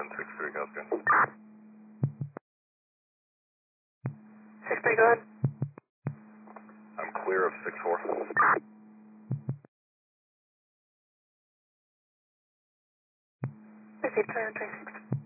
and 6-3, how's good? 6-3, go ahead. I'm clear of 6-4. 50, 26.